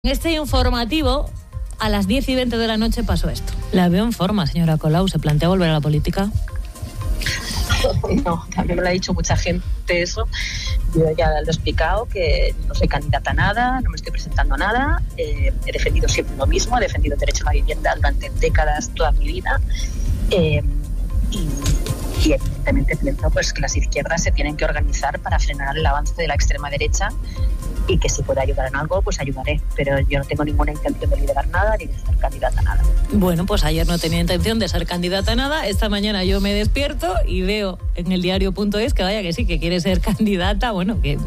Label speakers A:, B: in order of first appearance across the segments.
A: En este informativo, a las 10:20 de la noche pasó esto. La veo en forma, señora Colau. ¿Se plantea volver a la política?
B: No, también me lo ha dicho mucha gente eso. Yo ya lo he explicado, que no soy candidata a nada, no me estoy presentando a nada. He defendido siempre lo mismo, he defendido el derecho a la vivienda durante décadas, toda mi vida. Y evidentemente pienso pues, que las izquierdas se tienen que organizar para frenar el avance de la extrema derecha, y que si puedo ayudar en algo, pues ayudaré. Pero yo no tengo ninguna intención de liderar nada ni de ser candidata a nada.
A: Bueno, pues ayer no tenía intención de ser candidata a nada. Esta mañana yo me despierto y veo en el diario.es que vaya que sí, que quiere ser candidata. Bueno, que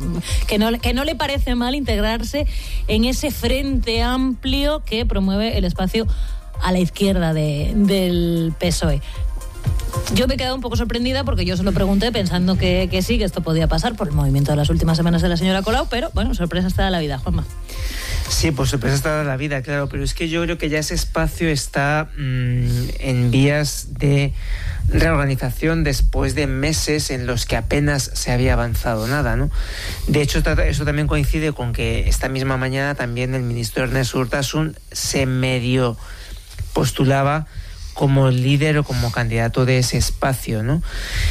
A: no le parece mal integrarse en ese frente amplio que promueve el espacio a la izquierda del PSOE. Yo me he quedado un poco sorprendida porque yo se lo pregunté pensando que sí, que esto podía pasar por el movimiento de las últimas semanas de la señora Colau, pero bueno, sorpresa está de la vida, Juanma.
C: Sí, pues sorpresa está de la vida, claro, pero es que yo creo que ya ese espacio está en vías de reorganización después de meses en los que apenas se había avanzado nada, ¿no? De hecho, eso también coincide con que esta misma mañana también el ministro Ernest Urtasun se medio postulaba como líder o como candidato de ese espacio, ¿no?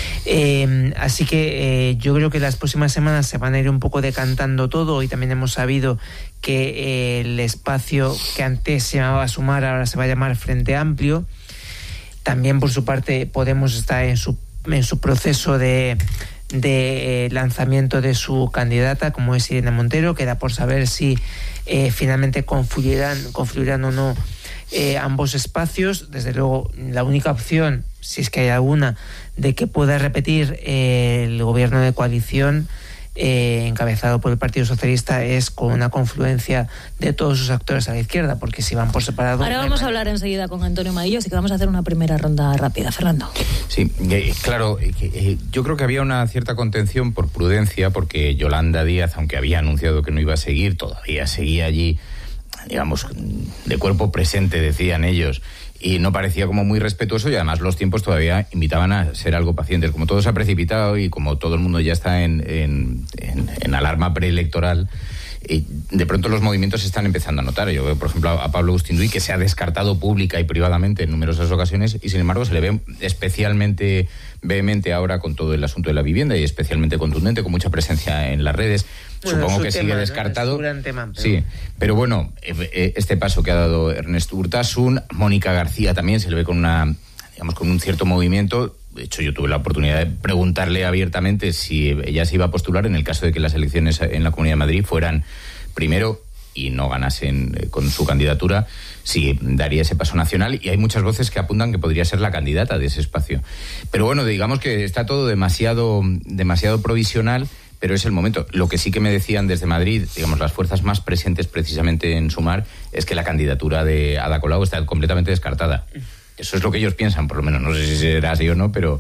C: Así que yo creo que las próximas semanas se van a ir un poco decantando todo. Y también hemos sabido que el espacio que antes se llamaba Sumar ahora se va a llamar Frente Amplio. También por su parte Podemos está en su proceso de lanzamiento de su candidata, como es Irene Montero. Queda por saber si finalmente confluirán o no ambos espacios. Desde luego, la única opción, si es que hay alguna, de que pueda repetir el gobierno de coalición encabezado por el Partido Socialista es con una confluencia de todos sus actores a la izquierda, porque si van por separado...
A: Ahora vamos a hablar enseguida con Antonio Maillo, así que vamos a hacer una primera ronda rápida. Fernando.
D: Sí, claro, yo creo que había una cierta contención por prudencia, porque Yolanda Díaz, aunque había anunciado que no iba a seguir, todavía seguía allí, digamos, de cuerpo presente, decían ellos, y no parecía como muy respetuoso, y además los tiempos todavía invitaban a ser algo pacientes. Como todo se ha precipitado y como todo el mundo ya está en alarma preelectoral, de pronto los movimientos se están empezando a notar. Yo veo, por ejemplo, a Pablo Ustinduy, que se ha descartado pública y privadamente en numerosas ocasiones, y sin embargo se le ve especialmente vehemente ahora con todo el asunto de la vivienda, y especialmente contundente, con mucha presencia en las redes. Bueno, supongo que sigue descartado. Sí, pero bueno, este paso que ha dado Ernest Urtasun, Mónica García también se le ve con un cierto movimiento. De hecho, yo tuve la oportunidad de preguntarle abiertamente si ella se iba a postular en el caso de que las elecciones en la Comunidad de Madrid fueran primero y no ganasen con su candidatura, si daría ese paso nacional, y hay muchas voces que apuntan que podría ser la candidata de ese espacio. Pero bueno, digamos que está todo demasiado provisional, pero es el momento. Lo que sí que me decían desde Madrid, digamos, las fuerzas más presentes precisamente en Sumar, es que la candidatura de Ada Colau está completamente descartada. Eso es lo que ellos piensan, por lo menos. No sé si será así o no, pero...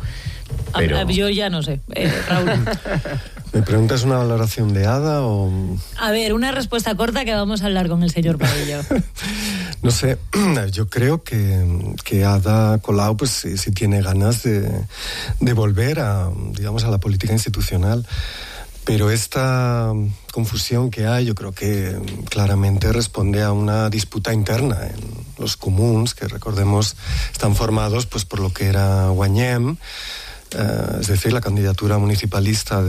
A: Yo ya no sé, Raúl.
E: ¿Me preguntas una valoración de Ada o...?
A: A ver, una respuesta corta que vamos a hablar con el señor Padillo.
E: No sé, yo creo que Ada Colau pues sí tiene ganas de volver a la política institucional. Pero esta confusión que hay, yo creo que claramente responde a una disputa interna en los comuns, que recordemos están formados pues por lo que era Guanyem, es decir, la candidatura municipalista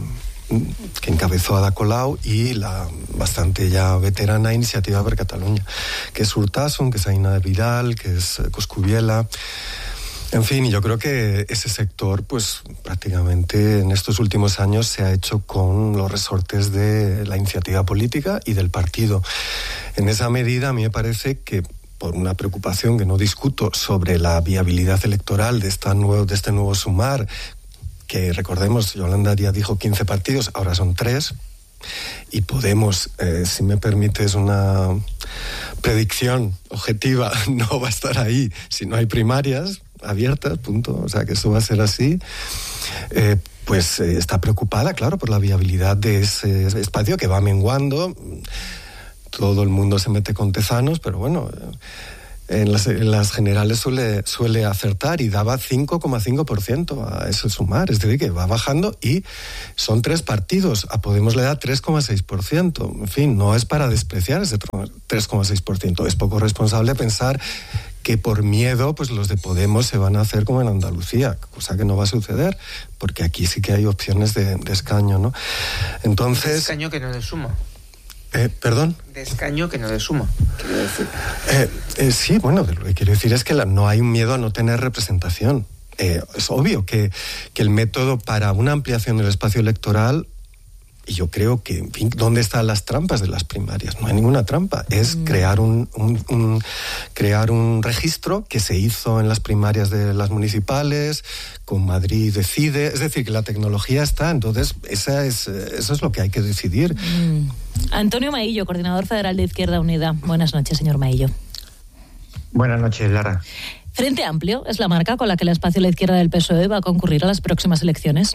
E: que encabezó Ada Colau, y la bastante ya veterana Iniciativa per Catalunya, que es Urtasun, que es Aina Vidal, que es Coscubiela. En fin, yo creo que ese sector, pues prácticamente en estos últimos años se ha hecho con los resortes de la iniciativa política y del partido. En esa medida, a mí me parece que, por una preocupación que no discuto sobre la viabilidad electoral de este nuevo Sumar, que recordemos, Yolanda Díaz dijo 15 partidos, ahora son 3, y Podemos, si me permites una predicción objetiva, no va a estar ahí si no hay primarias abiertas, punto. O sea, que eso va a ser así. Pues está preocupada, claro, por la viabilidad de ese espacio que va menguando. Todo el mundo se mete con Tezanos, pero bueno, en las generales suele acertar y daba 5,5% a ese Sumar, es decir, que va bajando y son 3 partidos, a Podemos le da 3,6%. En fin, no es para despreciar ese 3,6%. Es poco responsable pensar que por miedo pues los de Podemos se van a hacer como en Andalucía, cosa que no va a suceder, porque aquí sí que hay opciones de escaño, ¿no? Entonces...
C: De escaño que no de Suma.
E: ¿Perdón?
C: De escaño que no de Suma, quiero decir.
E: Sí, bueno, lo que quiero decir es que no hay un miedo a no tener representación. Es obvio que el método para una ampliación del espacio electoral, y yo creo que, en fin, ¿dónde están las trampas de las primarias? No hay ninguna trampa. Es crear un registro que se hizo en las primarias de las municipales, con Madrid Decide. Es decir, que la tecnología está, entonces eso es lo que hay que decidir.
A: Antonio Maillo, coordinador federal de Izquierda Unida. Buenas noches, señor Maillo.
F: Buenas noches, Lara.
A: Frente Amplio es la marca con la que el espacio de la izquierda del PSOE va a concurrir a las próximas elecciones.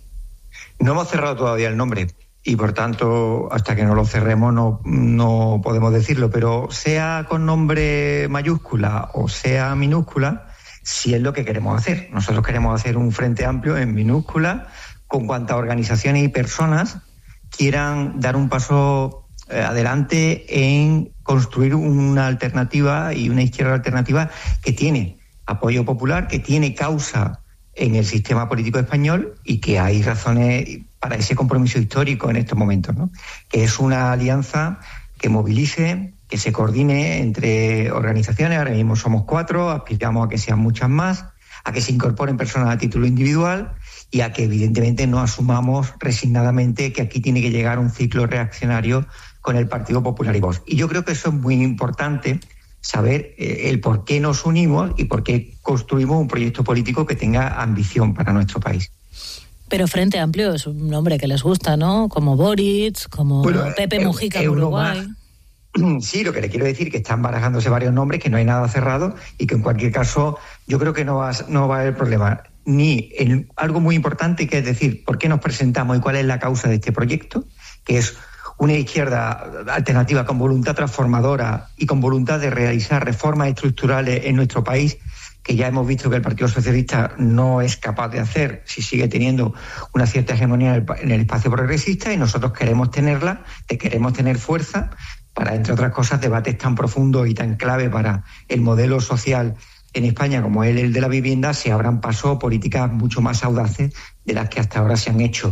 F: No hemos cerrado todavía el nombre y, por tanto, hasta que no lo cerremos no podemos decirlo, pero sea con nombre mayúscula o sea minúscula, sí es lo que queremos hacer. Nosotros queremos hacer un Frente Amplio en minúscula con cuantas organizaciones y personas quieran dar un paso adelante en construir una alternativa y una izquierda alternativa que tiene apoyo popular, que tiene causa en el sistema político español y que hay razones para ese compromiso histórico en estos momentos, ¿no? Que es una alianza que movilice, que se coordine entre organizaciones. Ahora mismo somos 4, aspiramos a que sean muchas más, a que se incorporen personas a título individual y a que evidentemente no asumamos resignadamente que aquí tiene que llegar un ciclo reaccionario con el Partido Popular y Vox. Y yo creo que eso es muy importante, saber el por qué nos unimos y por qué construimos un proyecto político que tenga ambición para nuestro país.
A: Pero Frente Amplio es un nombre que les gusta, ¿no? Como Boric, como Pepe Mujica en Uruguay.
F: Sí, lo que le quiero decir es que están barajándose varios nombres, que no hay nada cerrado y que en cualquier caso yo creo que no va a haber problema. Ni en algo muy importante, que es decir, por qué nos presentamos y cuál es la causa de este proyecto, que es una izquierda alternativa con voluntad transformadora y con voluntad de realizar reformas estructurales en nuestro país, que ya hemos visto que el Partido Socialista no es capaz de hacer si sigue teniendo una cierta hegemonía en el espacio progresista, y nosotros queremos tenerla, queremos tener fuerza para, entre otras cosas, debates tan profundos y tan clave para el modelo social en España como es el de la vivienda, se abran paso políticas mucho más audaces de las que hasta ahora se han hecho.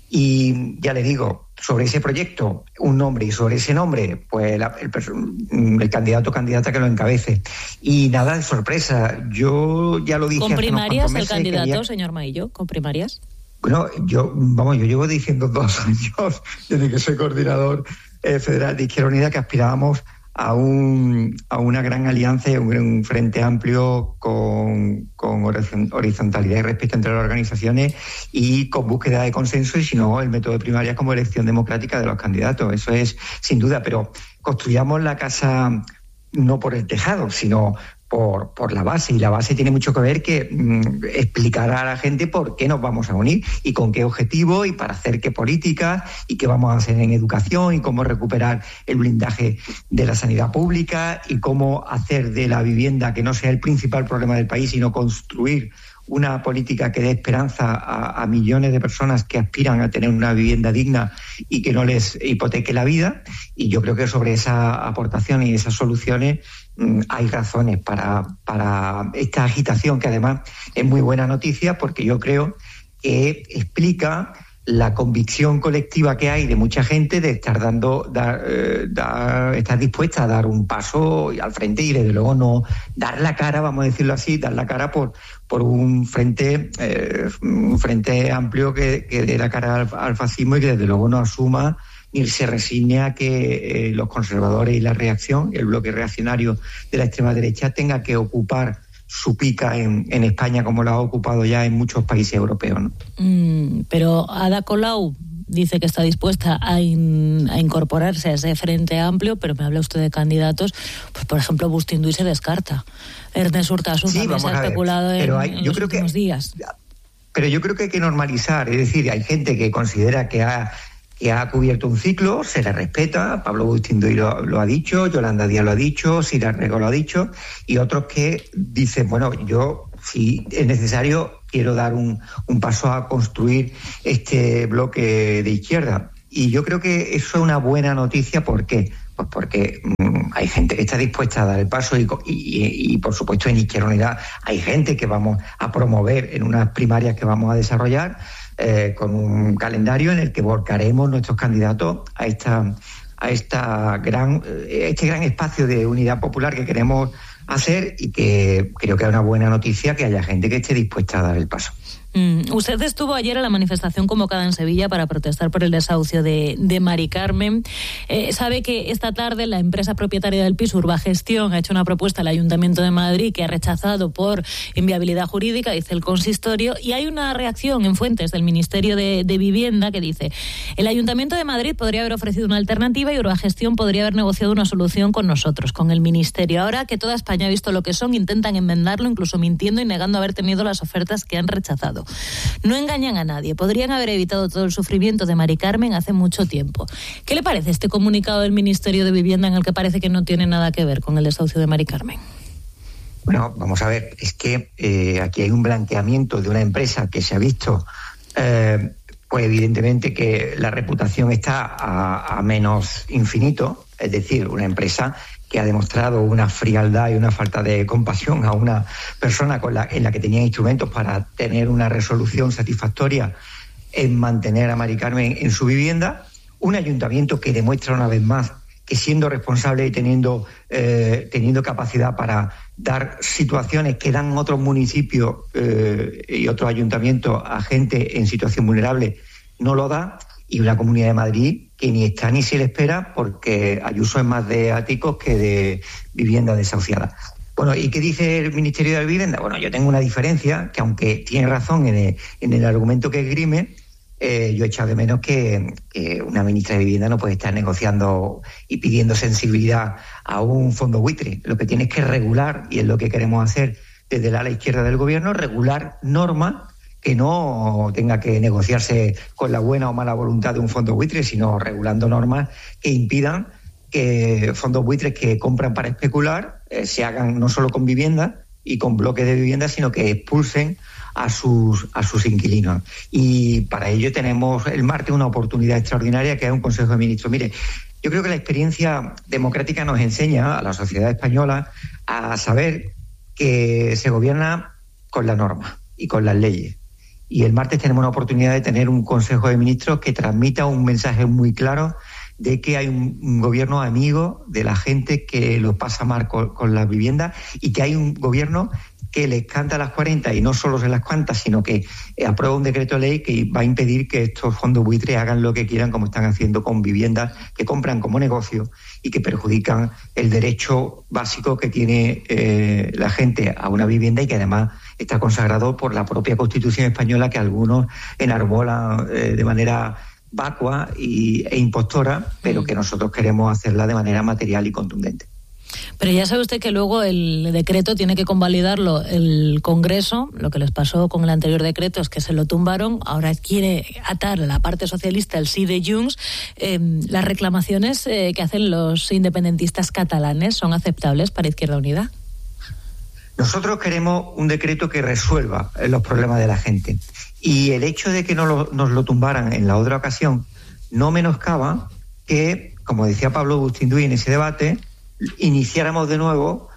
F: Y ya le digo, sobre ese proyecto, un nombre, y sobre ese nombre, pues el candidato o candidata que lo encabece. Y nada de sorpresa, yo ya lo dije.
A: ¿Con primarias el candidato, señor Maillo? ¿Con primarias?
F: Bueno, yo llevo diciendo 2 años, desde que soy coordinador federal de Izquierda Unida, que aspirábamos a una gran alianza y un frente amplio con horizontalidad y respeto entre las organizaciones y con búsqueda de consenso, y si no, el método de primarias como elección democrática de los candidatos. Eso es sin duda, pero construyamos la casa no por el tejado, sino por la base, y la base tiene mucho que ver que explicar a la gente por qué nos vamos a unir y con qué objetivo y para hacer qué políticas y qué vamos a hacer en educación y cómo recuperar el blindaje de la sanidad pública y cómo hacer de la vivienda que no sea el principal problema del país, sino construir una política que dé esperanza a millones de personas que aspiran a tener una vivienda digna y que no les hipoteque la vida. Y yo creo que sobre esa aportación y esas soluciones hay razones para esta agitación, que además es muy buena noticia, porque yo creo que explica la convicción colectiva que hay de mucha gente de estar estar dispuesta a dar un paso al frente y desde luego no dar la cara, vamos a decirlo así, dar la cara por un frente amplio que dé la cara al fascismo y que desde luego no asuma ni se resigne a que los conservadores y la reacción, el bloque reaccionario de la extrema derecha, tenga que ocupar su pica en España como la ha ocupado ya en muchos países europeos, ¿no?
A: Pero Ada Colau dice que está dispuesta a incorporarse a ese frente amplio, pero me habla usted de candidatos, pues por ejemplo Bustinduy se descarta. Ernest Urtasun también se ha especulado en los últimos días.
F: Pero yo creo que hay que normalizar, es decir, hay gente que considera que que ha cubierto un ciclo, se le respeta, Pablo Bustinduy lo ha dicho, Yolanda Díaz lo ha dicho, Sira Rego lo ha dicho, y otros que dicen, bueno, yo, si es necesario, quiero dar un paso a construir este bloque de izquierda. Y yo creo que eso es una buena noticia. ¿Por qué? Pues porque hay gente que está dispuesta a dar el paso y por supuesto en Izquierda Unida hay gente que vamos a promover en unas primarias que vamos a desarrollar con un calendario en el que volcaremos nuestros candidatos a este gran espacio de unidad popular que queremos hacer, y que creo que es una buena noticia que haya gente que esté dispuesta a dar el paso.
A: Usted estuvo ayer en la manifestación convocada en Sevilla para protestar por el desahucio de Mari Carmen. Sabe que esta tarde la empresa propietaria del piso, Urbagestión, ha hecho una propuesta al Ayuntamiento de Madrid que ha rechazado por inviabilidad jurídica, dice el consistorio, y hay una reacción en fuentes del Ministerio de Vivienda que dice: el Ayuntamiento de Madrid podría haber ofrecido una alternativa y Urbagestión podría haber negociado una solución con nosotros, con el Ministerio. Ahora que toda España ha visto lo que son, intentan enmendarlo, incluso mintiendo y negando haber tenido las ofertas que han rechazado. No engañan a nadie. Podrían haber evitado todo el sufrimiento de Mari Carmen hace mucho tiempo. ¿Qué le parece este comunicado del Ministerio de Vivienda en el que parece que no tiene nada que ver con el desahucio de Mari Carmen?
F: Bueno, vamos a ver, es que aquí hay un blanqueamiento de una empresa que se ha visto, pues evidentemente que la reputación está a menos infinito, es decir, una empresa que ha demostrado una frialdad y una falta de compasión a una persona en la que tenía instrumentos para tener una resolución satisfactoria en mantener a Mari Carmen en su vivienda. Un ayuntamiento que demuestra una vez más que, siendo responsable y teniendo capacidad para dar situaciones que dan otros municipios y otros ayuntamientos a gente en situación vulnerable, no lo da. Y una Comunidad de Madrid que ni está ni se le espera, porque Ayuso es más de áticos que de vivienda desahuciada. Bueno, ¿y qué dice el Ministerio de Vivienda? Bueno, yo tengo una diferencia, que aunque tiene razón en el argumento que esgrime, yo he echado de menos que una ministra de Vivienda no puede estar negociando y pidiendo sensibilidad a un fondo buitre. Lo que tiene es que regular, y es lo que queremos hacer desde el ala izquierda del Gobierno, regular normas que no tenga que negociarse con la buena o mala voluntad de un fondo buitre, sino regulando normas que impidan que fondos buitres que compran para especular se hagan no solo con vivienda y con bloques de vivienda, sino que expulsen a sus inquilinos. Y para ello tenemos el martes una oportunidad extraordinaria, que es un Consejo de Ministros. Mire, yo creo que la experiencia democrática nos enseña a la sociedad española a saber que se gobierna con la norma y con las leyes. Y el martes tenemos una oportunidad de tener un Consejo de Ministros que transmita un mensaje muy claro de que hay un gobierno amigo de la gente que lo pasa mal con la vivienda, y que hay un gobierno que les canta las 40, y no solo se las canta, sino que aprueba un decreto ley que va a impedir que estos fondos buitres hagan lo que quieran, como están haciendo con viviendas que compran como negocio y que perjudican el derecho básico que tiene la gente a una vivienda, y que además está consagrado por la propia Constitución española, que algunos enarbolan de manera vacua e impostora, pero que nosotros queremos hacerla de manera material y contundente.
A: Pero ya sabe usted que luego el decreto tiene que convalidarlo el Congreso. Lo que les pasó con el anterior decreto es que se lo tumbaron. Ahora quiere atar a la parte socialista el sí de Junts. Las reclamaciones que hacen los independentistas catalanes son aceptables para Izquierda Unida.
F: Nosotros queremos un decreto que resuelva los problemas de la gente. Y el hecho de que nos lo tumbaran en la otra ocasión no menoscaba que, como decía Pablo Bustinduy en ese debate, iniciáramos de nuevo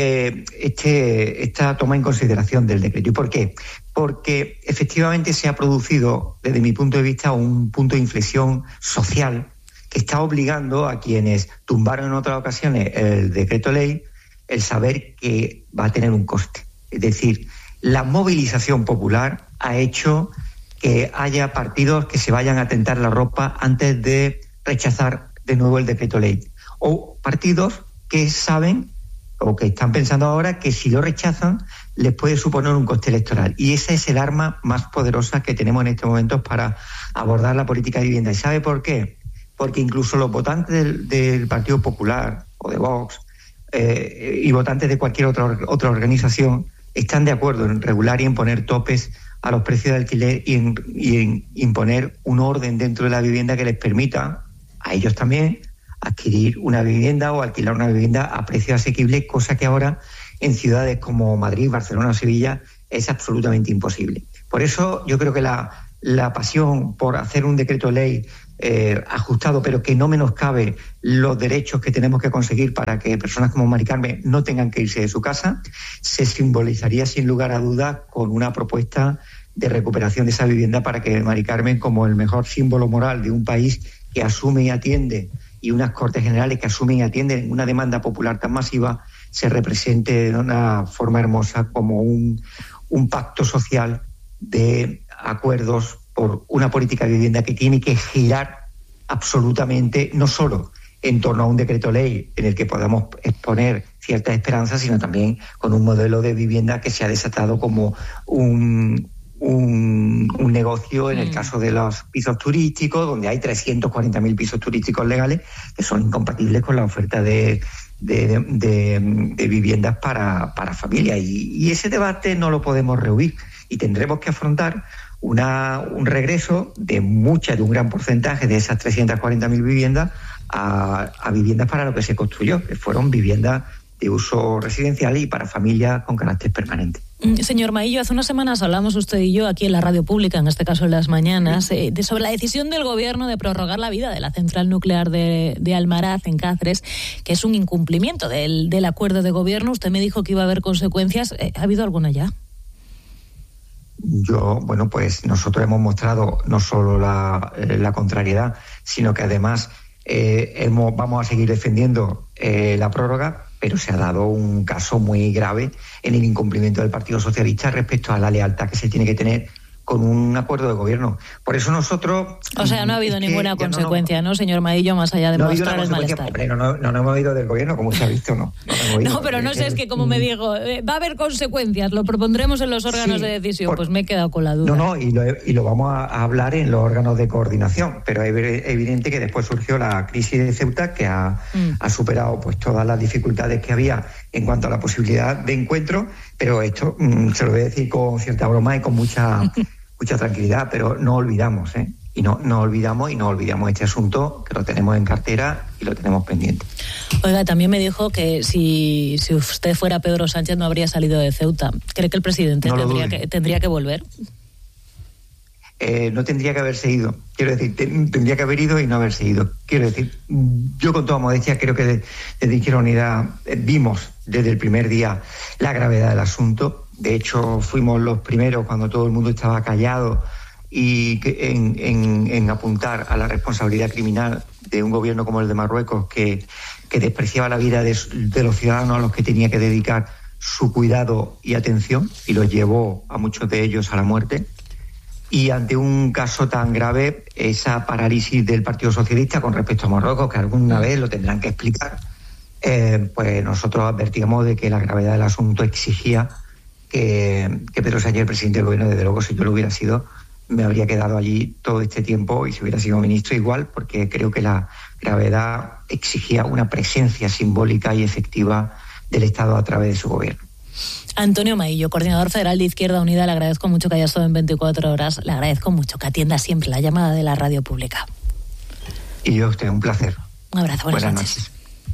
F: esta toma en consideración del decreto. ¿Y por qué? Porque efectivamente se ha producido, desde mi punto de vista, un punto de inflexión social que está obligando a quienes tumbaron en otras ocasiones el decreto ley el saber que va a tener un coste. Es decir, la movilización popular ha hecho que haya partidos que se vayan a tentar la ropa antes de rechazar de nuevo el decreto ley, o partidos que saben o que están pensando ahora que si lo rechazan les puede suponer un coste electoral, y ese es el arma más poderosa que tenemos en estos momentos para abordar la política de vivienda. ¿Y sabe por qué? Porque incluso los votantes del Partido Popular o de Vox y votantes de cualquier otra organización están de acuerdo en regular y en poner topes a los precios de alquiler y en imponer un orden dentro de la vivienda que les permita a ellos también adquirir una vivienda o alquilar una vivienda a precios asequibles, cosa que ahora en ciudades como Madrid, Barcelona o Sevilla es absolutamente imposible. Por eso yo creo que la pasión por hacer un decreto ley ajustado, pero que no menoscabe los derechos que tenemos que conseguir para que personas como Mari Carmen no tengan que irse de su casa, se simbolizaría sin lugar a dudas con una propuesta de recuperación de esa vivienda para que Mari Carmen, como el mejor símbolo moral de un país que asume y atiende, y unas Cortes Generales que asumen y atienden una demanda popular tan masiva, se represente de una forma hermosa como un pacto social de acuerdos por una política de vivienda que tiene que girar absolutamente, no solo en torno a un decreto ley en el que podamos exponer ciertas esperanzas, sino también con un modelo de vivienda que se ha desatado como un negocio en el caso de los pisos turísticos, donde hay 340.000 pisos turísticos legales que son incompatibles con la oferta de viviendas para familias. Y ese debate no lo podemos rehuir y tendremos que afrontar un regreso de un gran porcentaje de esas 340.000 viviendas a viviendas para lo que se construyó, que fueron viviendas de uso residencial y para familias con carácter permanente.
A: Señor Maillo, hace unas semanas hablamos usted y yo aquí en la radio pública, en este caso en Las Mañanas, sobre la decisión del gobierno de prorrogar la vida de la central nuclear de Almaraz, en Cáceres, que es un incumplimiento del acuerdo de gobierno. Usted me dijo que iba a haber consecuencias. ¿Ha habido alguna ya?
F: Pues nosotros hemos mostrado no solo la contrariedad, sino que además vamos a seguir defendiendo la prórroga, pero se ha dado un caso muy grave en el incumplimiento del Partido Socialista respecto a la lealtad que se tiene que tener con un acuerdo de gobierno. Por eso nosotros...
A: O sea, no ha habido ninguna consecuencia, ¿no, señor Maillo, más allá de mostrar el malestar?
F: Hombre, no hemos oído del gobierno, como usted ha visto, ¿no?
A: No, pero no sé, es que como me digo, va a haber consecuencias, lo propondremos en los órganos de decisión, pues me he quedado con la duda.
F: Y lo vamos a hablar en los órganos de coordinación, pero es evidente que después surgió la crisis de Ceuta, que ha superado pues todas las dificultades que había en cuanto a la posibilidad de encuentro, pero esto se lo voy a decir con cierta broma y con mucha tranquilidad, pero no olvidamos, y no olvidamos este asunto, que lo tenemos en cartera y lo tenemos pendiente.
A: Oiga, también me dijo que si usted fuera Pedro Sánchez no habría salido de Ceuta. ¿Cree que el presidente tendría que volver?
F: No tendría que haberse ido. Quiero decir, tendría que haber ido y no haberse ido. Quiero decir, yo con toda modestia creo que desde Izquierda Unida vimos desde el primer día la gravedad del asunto. De hecho, fuimos los primeros cuando todo el mundo estaba callado y en apuntar a la responsabilidad criminal de un gobierno como el de Marruecos que despreciaba la vida de los ciudadanos a los que tenía que dedicar su cuidado y atención y los llevó a muchos de ellos a la muerte. Y ante un caso tan grave, esa parálisis del Partido Socialista con respecto a Marruecos, que alguna vez lo tendrán que explicar, pues nosotros advertíamos de que la gravedad del asunto exigía que Pedro Sánchez, el presidente del gobierno, desde luego, si yo lo hubiera sido, me habría quedado allí todo este tiempo y si hubiera sido ministro igual, porque creo que la gravedad exigía una presencia simbólica y efectiva del Estado a través de su gobierno.
A: Antonio Maillo, coordinador federal de Izquierda Unida, le agradezco mucho que haya estado en 24 horas, le agradezco mucho que atienda siempre la llamada de la radio pública.
F: Y yo a usted, un placer.
A: Un abrazo, buenas noches.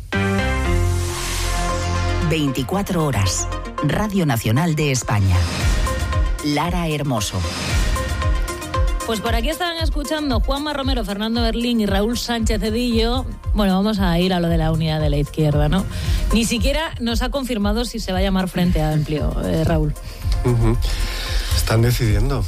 G: 24 horas. Radio Nacional de España. Lara Hermoso.
A: Pues por aquí estaban escuchando Juanma Romero, Fernando Berlín y Raúl Sánchez Cedillo. Bueno, vamos a ir a lo de la unidad de la izquierda, ¿no? Ni siquiera nos ha confirmado si se va a llamar Frente Amplio, Raúl.
E: Están decidiendo.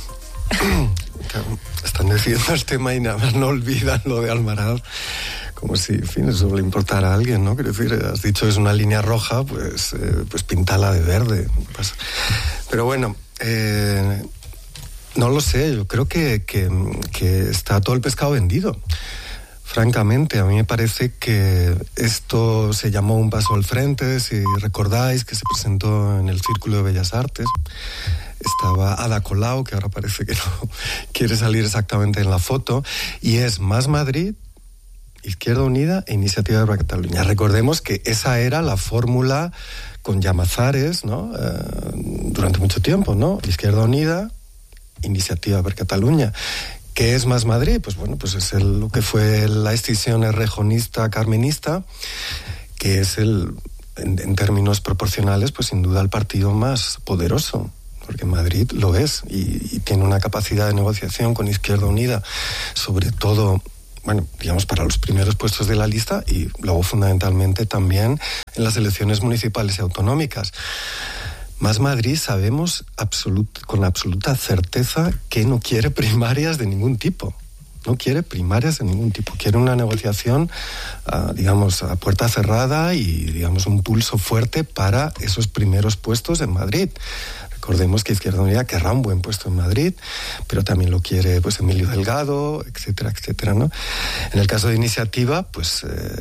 E: Están decidiendo el tema y nada más no olvidan lo de Almaraz. Como si, en fin, eso le importara a alguien, ¿no? Quiero decir, has dicho es una línea roja, pues píntala de verde. Pero bueno, no lo sé, yo creo que está todo el pescado vendido. Francamente, a mí me parece que esto se llamó un paso al frente, si recordáis que se presentó en el Círculo de Bellas Artes. Estaba Ada Colau, que ahora parece que no quiere salir exactamente en la foto, y es Más Madrid, Izquierda Unida e Iniciativa de Cataluña. Recordemos que esa era la fórmula con Llamazares, ¿no? Durante mucho tiempo, ¿no? Izquierda Unida, Iniciativa per Catalunya. ¿Qué es Más Madrid? Pues bueno, pues es lo que fue la escisión errejonista carmenista, que es en términos proporcionales, pues sin duda el partido más poderoso, porque Madrid lo es y tiene una capacidad de negociación con Izquierda Unida, sobre todo, bueno, digamos, para los primeros puestos de la lista y luego fundamentalmente también en las elecciones municipales y autonómicas. Más Madrid sabemos con absoluta certeza que no quiere primarias de ningún tipo. No quiere primarias de ningún tipo. Quiere una negociación, digamos, a puerta cerrada y, digamos, un pulso fuerte para esos primeros puestos en Madrid. Recordemos que Izquierda Unida querrá un buen puesto en Madrid, pero también lo quiere pues Emilio Delgado, etcétera, etcétera, ¿no? En el caso de Iniciativa, pues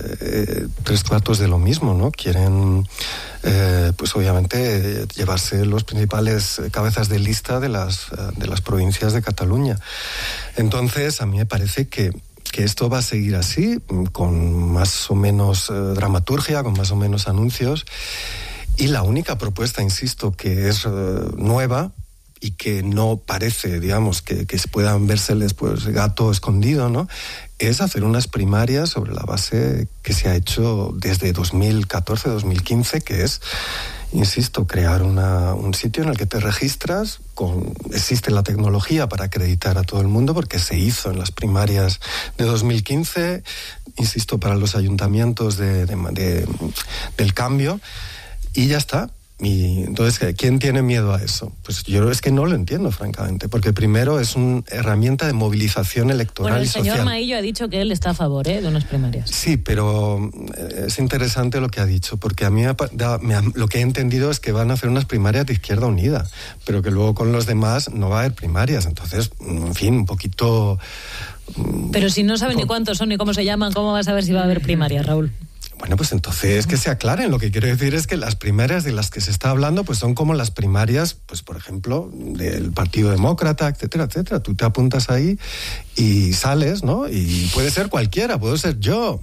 E: 3/4 de lo mismo, ¿no? Quieren, pues obviamente, llevarse los principales cabezas de lista de las provincias de Cataluña. Entonces, a mí me parece que esto va a seguir así, con más o menos dramaturgia, con más o menos anuncios. Y la única propuesta, insisto, que es nueva y que no parece, digamos, que se puedan vérseles pues gato escondido, ¿no? Es hacer unas primarias sobre la base que se ha hecho desde 2014-2015, que es, insisto, crear un sitio en el que te registras, existe la tecnología para acreditar a todo el mundo, porque se hizo en las primarias de 2015, insisto, para los ayuntamientos del cambio. Y ya está. Y entonces, ¿quién tiene miedo a eso? Pues yo es que no lo entiendo, francamente, porque primero es una herramienta de movilización electoral y social.
A: Bueno, el señor Maillo ha dicho que él está a favor de unas primarias.
E: Sí, pero es interesante lo que ha dicho, porque a mí lo que he entendido es que van a hacer unas primarias de Izquierda Unida, pero que luego con los demás no va a haber primarias. Entonces, en fin, un poquito...
A: Pero si no saben ni cuántos son ni cómo se llaman, ¿cómo vas a ver si va a haber primarias, Raúl?
E: Bueno, pues entonces que se aclaren. Lo que quiero decir es que las primarias de las que se está hablando pues son como las primarias, pues por ejemplo, del Partido Demócrata, etcétera, etcétera. Tú te apuntas ahí y sales, ¿no? Y puede ser cualquiera, puedo ser yo.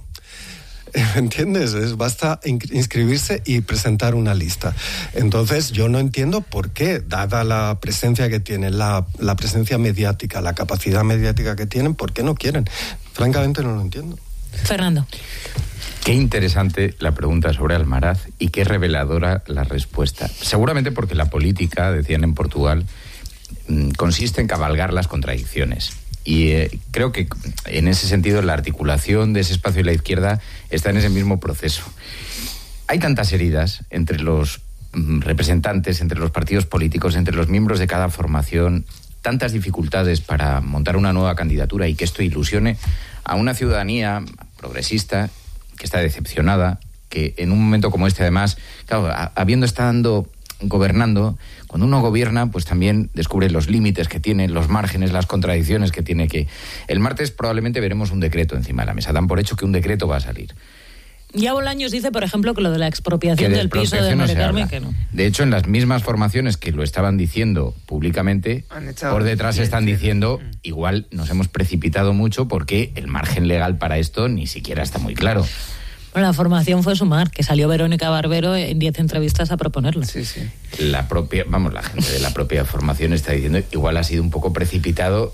E: ¿Entiendes? Basta inscribirse y presentar una lista. Entonces yo no entiendo por qué, dada la presencia que tienen, la presencia mediática, la capacidad mediática que tienen, ¿por qué no quieren? Francamente no lo entiendo.
A: Fernando.
D: Qué interesante la pregunta sobre Almaraz y qué reveladora la respuesta. Seguramente porque la política, decían en Portugal, consiste en cabalgar las contradicciones. Y creo que en ese sentido la articulación de ese espacio de la izquierda está en ese mismo proceso. Hay tantas heridas entre los representantes, entre los partidos políticos, entre los miembros de cada formación, tantas dificultades para montar una nueva candidatura y que esto ilusione a una ciudadanía progresista que está decepcionada, que en un momento como este, además, claro, habiendo estado gobernando, cuando uno gobierna, pues también descubre los límites que tiene, los márgenes, las contradicciones que tiene. Que el martes probablemente veremos un decreto encima de la mesa. Dan por hecho que un decreto va a salir.
A: Ya Bolaños dice, por ejemplo, que lo de la expropiación del piso de Mari Carmen, que no.
D: De hecho, en las mismas formaciones que lo estaban diciendo públicamente, por detrás están diciendo, igual nos hemos precipitado mucho porque el margen legal para esto ni siquiera está muy claro.
A: Bueno, la formación fue Sumar, que salió Verónica Barbero en 10 entrevistas a proponerlo.
D: Sí, sí. La gente de la propia formación está diciendo, igual ha sido un poco precipitado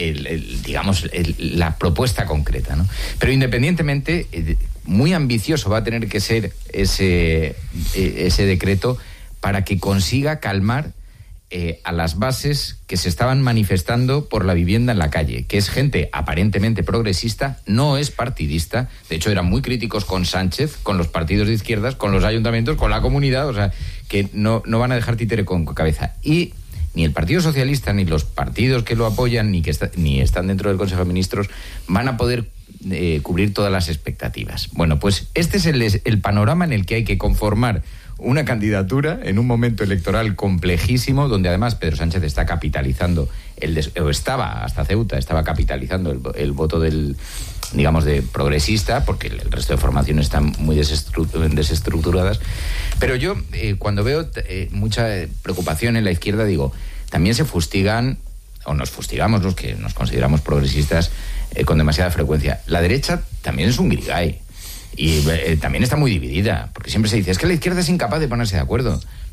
D: la propuesta concreta, ¿no? Pero independientemente, muy ambicioso va a tener que ser ese decreto para que consiga calmar a las bases que se estaban manifestando por la vivienda en la calle, que es gente aparentemente progresista, no es partidista. De hecho, eran muy críticos con Sánchez, con los partidos de izquierdas, con los ayuntamientos, con la comunidad, o sea, que no van a dejar títere con cabeza. Y ni el Partido Socialista, ni los partidos que lo apoyan, ni están dentro del Consejo de Ministros, van a poder cubrir todas las expectativas. Bueno, pues este es el panorama en el que hay que conformar una candidatura en un momento electoral complejísimo, donde además Pedro Sánchez está capitalizando, estaba capitalizando el voto del, digamos, de progresista, porque el resto de formaciones están muy desestructuradas. Pero yo, cuando veo mucha preocupación en la izquierda, digo, también se fustigan, o nos fustigamos los que nos consideramos progresistas con demasiada frecuencia. La derecha también es un guirigay. Y también está muy dividida, porque siempre se dice, es que la izquierda es incapaz de ponerse de acuerdo.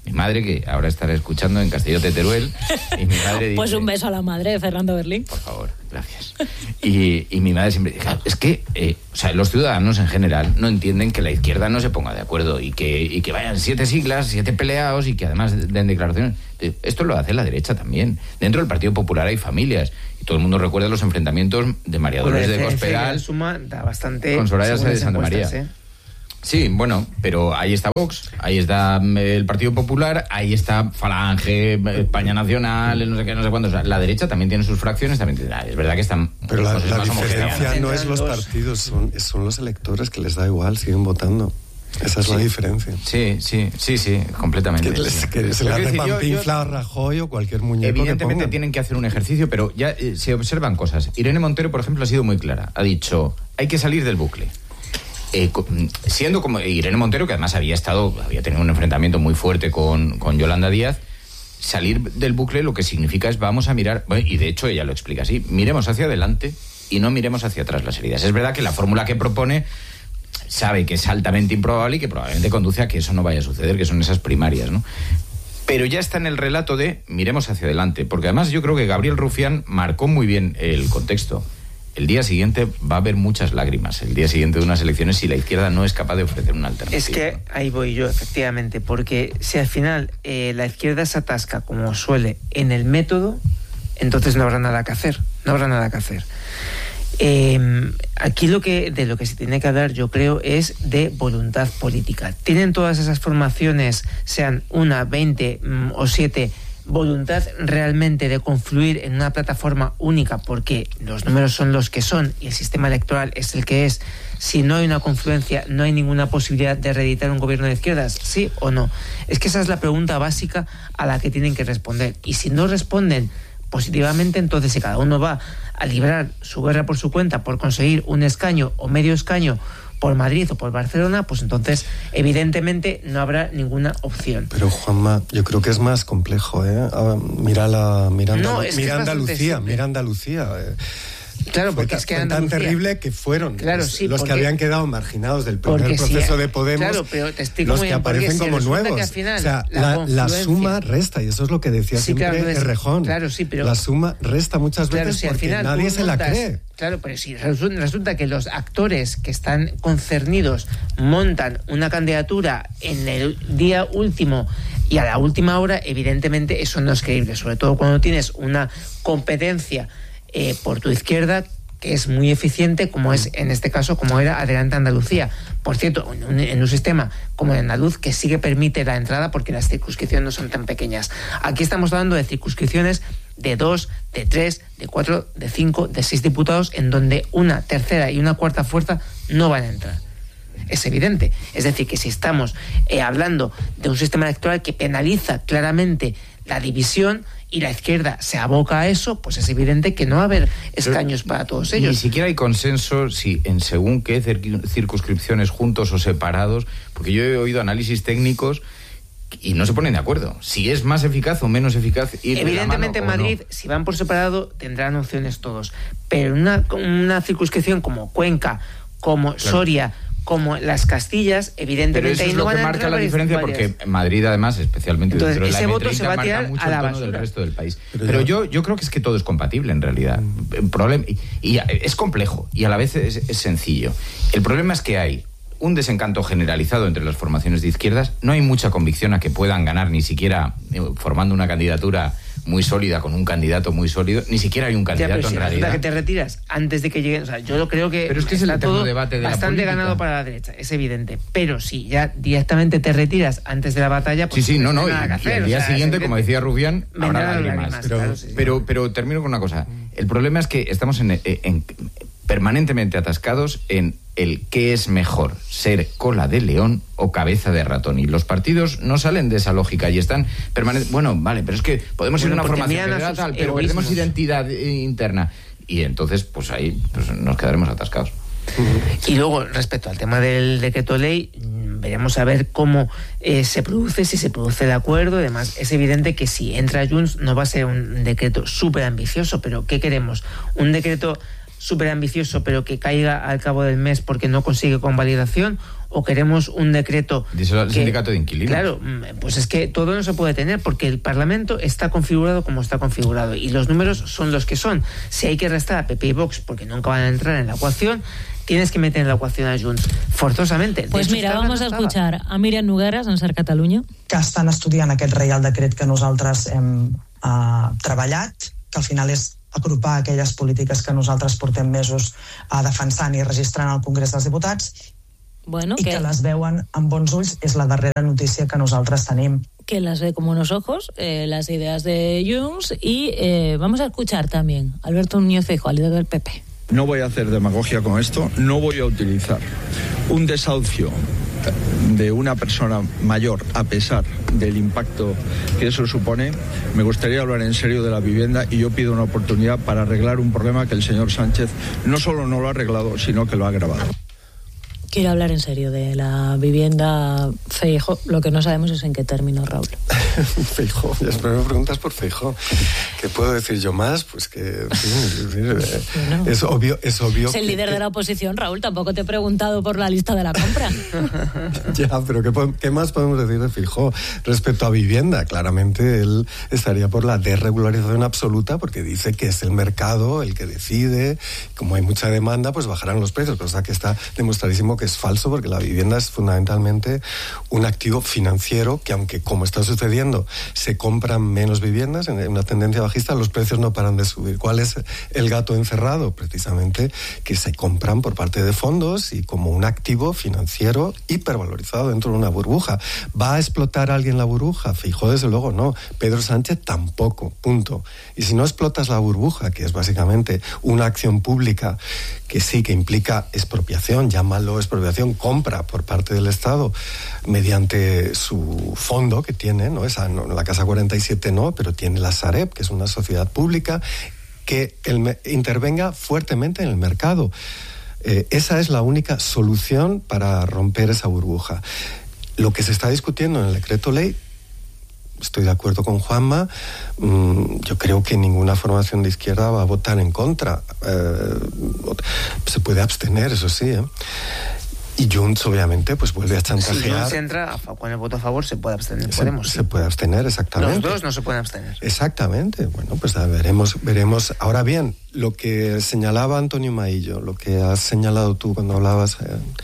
D: Mi madre, que ahora estará escuchando en Castelló de Teruel, y mi madre dice...
A: Pues un beso a la madre de Fernando Berlín.
D: Por favor, gracias. Y mi madre siempre dice, es que los ciudadanos en general no entienden que la izquierda no se ponga de acuerdo y que vayan 7 siglas, 7 peleados y que además den declaraciones. Esto lo hace la derecha también. Dentro del Partido Popular hay familias. Y todo el mundo recuerda los enfrentamientos de María Dolores de Cospedal
C: suma da bastante
D: con Soraya Sáenz de Santa María. Sí, bueno, pero ahí está Vox, ahí está el Partido Popular, ahí está Falange, España Nacional, no sé qué, no sé cuántos. O sea, la derecha también tiene sus fracciones, también tiene, es verdad que están...
E: Pero la diferencia no es los partidos, son los electores, que les da igual, siguen votando. Esa es la diferencia.
D: Sí, completamente.
E: Que se le hace pampinfla a Rajoy o cualquier muñeco.
D: Evidentemente tienen que hacer un ejercicio, pero ya se observan cosas. Irene Montero, por ejemplo, ha sido muy clara. Ha dicho, hay que salir del bucle. Siendo como Irene Montero, que además había tenido un enfrentamiento muy fuerte con Yolanda Díaz, salir del bucle lo que significa es vamos a mirar, y de hecho ella lo explica así, miremos hacia adelante y no miremos hacia atrás las heridas. Es verdad que la fórmula que propone sabe que es altamente improbable y que probablemente conduce a que eso no vaya a suceder, que son esas primarias, ¿no? Pero ya está en el relato de miremos hacia adelante, porque además yo creo que Gabriel Rufián marcó muy bien el contexto. El día siguiente va a haber muchas lágrimas, el día siguiente de unas elecciones, si la izquierda no es capaz de ofrecer una alternativa.
C: Es que ahí voy yo, efectivamente, porque si al final la izquierda se atasca, como suele, en el método, entonces no habrá nada que hacer, Aquí de lo que se tiene que hablar, yo creo, es de voluntad política. ¿Tienen todas esas formaciones, sean 1, 20 o 7, voluntad realmente de confluir en una plataforma única, porque los números son los que son y el sistema electoral es el que es? Si no hay una confluencia, no hay ninguna posibilidad de reeditar un gobierno de izquierdas, ¿sí o no? Es que esa es la pregunta básica a la que tienen que responder. Y si no responden positivamente, entonces si cada uno va a librar su guerra por su cuenta por conseguir un escaño o medio escaño por Madrid o por Barcelona, pues entonces evidentemente no habrá ninguna opción.
E: Pero Juanma, yo creo que es más complejo, ¿eh? Mira Andalucía.
C: Claro, porque es que
E: fue tan terrible que fueron los que habían quedado marginados del primer proceso de Podemos,
C: claro, pero te
E: los que aparecen como nuevos. O sea, la suma resta, y eso es lo que decía siempre Errejón.
C: Claro, sí, pero
E: la suma resta muchas veces porque final, nadie se la cree.
C: Claro, pero si resulta que los actores que están concernidos montan una candidatura en el día último y a la última hora, evidentemente eso no es creíble, sobre todo cuando tienes una competencia por tu izquierda que es muy eficiente, como es en este caso, como era Adelante Andalucía. Por cierto, en un sistema como el andaluz, que sí que permite la entrada porque las circunscripciones no son tan pequeñas. Aquí estamos hablando de circunscripciones de 2, de 3, de 4, de 5, de 6 diputados, en donde una tercera y una cuarta fuerza no van a entrar. Es evidente. Es decir, que si estamos hablando de un sistema electoral que penaliza claramente la división y la izquierda se aboca a eso, pues es evidente que no va a haber escaños para todos ellos.
D: Ni siquiera hay consenso si en según qué circunscripciones, juntos o separados, porque yo he oído análisis técnicos y no se ponen de acuerdo. Si es más eficaz o menos eficaz ir
C: evidentemente
D: de la mano,
C: en Madrid,
D: no.
C: Si van por separado, tendrán opciones todos. Pero en una circunscripción como Cuenca, como Soria, como las Castillas, evidentemente
D: pero eso es lo que marca la diferencia, porque Madrid, además, especialmente
C: entonces,
D: dentro de la
C: ese voto
D: M30,
C: se va a tirar
D: mucho
C: a la
D: el tono
C: basura
D: del resto del país. Pero yo creo que es que todo es compatible en realidad. Y es complejo y a la vez es sencillo. El problema es que hay un desencanto generalizado entre las formaciones de izquierdas. No hay mucha convicción a que puedan ganar, ni siquiera formando una candidatura muy sólida, con un candidato muy sólido. Ni siquiera hay un candidato en realidad.
C: Que te retiras antes de que lleguen. O sea, yo creo que.
D: Pero es que es el eterno debate de la política.
C: Bastante ganado para la derecha, es evidente. Pero si ya directamente te retiras antes de la batalla, pues.
D: Sí, no. Y al día siguiente, como decía Rufián, habrá lágrimas. Pero termino con una cosa. El problema es que estamos permanentemente atascados en el qué es mejor, ser cola de león o cabeza de ratón. Y los partidos no salen de esa lógica y están permanentes. Bueno, vale, pero es que podemos ir a una formación tal, pero perdemos identidad interna. Y entonces, pues ahí nos quedaremos atascados.
C: Y luego, respecto al tema del decreto ley, veremos a ver cómo se produce, si se produce el acuerdo. Además, es evidente que si entra Junts no va a ser un decreto súper ambicioso, pero ¿qué queremos? ¿Un decreto súper ambicioso pero que caiga al cabo del mes porque no consigue convalidación, o queremos un decreto...
D: Díselo al sindicato de inquilinos.
C: Claro, pues es que todo no se puede tener porque el Parlamento está configurado como está configurado y los números son los que son. Si hay que restar a PP y Vox porque nunca van a entrar en la equación, tienes que meter en la equació a Junts, forzosamente.
A: Pues mira, vamos a escuchar a Míriam Nogueras, en Ser Catalunya.
H: Que estan estudiant aquest Reial Decret que nosaltres hem treballat, que al final és agrupar aquelles polítiques que nosaltres portem mesos defensant i registrant al Congrés dels Diputats,
A: bueno,
H: i que les veuen amb bons ulls, és la darrera notícia que nosaltres tenim.
A: Que las ve como unos ojos, las ideas de Junts, y vamos a escuchar también a Alberto Núñez Feijóo, al líder del PP.
I: No voy a hacer demagogia con esto, no voy a utilizar un desahucio de una persona mayor a pesar del impacto que eso supone. Me gustaría hablar en serio de la vivienda y yo pido una oportunidad para arreglar un problema que el señor Sánchez no solo no lo ha arreglado, sino que lo ha agravado.
A: Quiero hablar en serio de la vivienda Feijóo. Lo que no sabemos es en qué término, Raúl.
E: Feijóo, ya me preguntas por Feijóo. ¿Qué puedo decir yo más? Pues que no. es obvio. Es
A: el líder de la oposición, Raúl. Tampoco te he preguntado por la lista de la compra.
E: Ya, pero ¿qué más podemos decir de Feijóo respecto a vivienda? Claramente él estaría por la desregularización absoluta porque dice que es el mercado el que decide. Como hay mucha demanda, pues bajarán los precios, cosa que está demostradísimo que es falso porque la vivienda es fundamentalmente un activo financiero que, aunque como está sucediendo se compran menos viviendas en una tendencia bajista, los precios no paran de subir. ¿Cuál es el gato encerrado? Precisamente que se compran por parte de fondos y como un activo financiero hipervalorizado dentro de una burbuja. ¿Va a explotar alguien la burbuja? Feijóo desde luego no, Pedro Sánchez tampoco, punto. Y si no explotas la burbuja, que es básicamente una acción pública que sí, que implica expropiación, llámalo expropiación, compra por parte del Estado mediante su fondo que tiene, ¿no? La Casa 47 no, pero tiene la Sareb, que es una sociedad pública, que intervenga fuertemente en el mercado. Esa es la única solución para romper esa burbuja. Lo que se está discutiendo en el decreto ley, estoy de acuerdo con Juanma, yo creo que ninguna formación de izquierda va a votar en contra. Se puede abstener, eso sí, Y Junts, obviamente, pues vuelve a chantajear.
C: Si Junts entra con el voto a favor, se puede abstener.
E: Se puede abstener, exactamente.
C: Los dos no se pueden abstener.
E: Exactamente. Bueno, pues veremos. Ahora bien, lo que señalaba Antonio Maillo, lo que has señalado tú cuando hablabas...